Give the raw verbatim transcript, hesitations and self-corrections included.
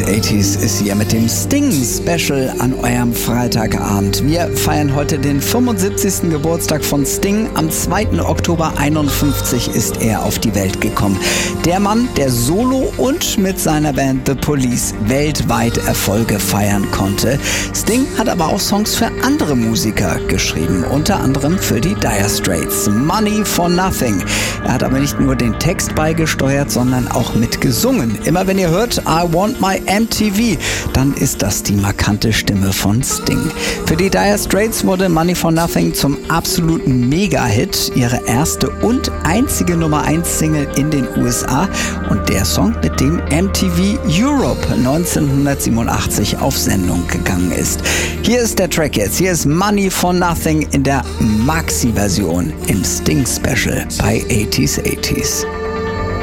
achtziger ist hier mit dem Sting-Special an eurem Freitagabend. Wir feiern heute den fünfundsiebzigsten Geburtstag von Sting. Am zweiten Oktober einundfünfzig ist er auf die Welt gekommen. Der Mann, der solo und mit seiner Band The Police weltweit Erfolge feiern konnte. Sting hat aber auch Songs für andere Musiker geschrieben, unter anderem für die Dire Straits. Money for Nothing. Er hat aber nicht nur den Text beigesteuert, sondern auch mitgesungen. Immer wenn ihr hört I Want My M T V, dann ist das die markante Stimme von Sting. Für die Dire Straits wurde Money for Nothing zum absoluten Mega-Hit, ihre erste und einzige Nummer eins Single in den U S A und der Song, mit dem M T V Europe neunzehnhundertsiebenundachtzig auf Sendung gegangen ist. Hier ist der Track jetzt, hier ist Money for Nothing in der Maxi-Version im Sting-Special bei achtziger achtziger.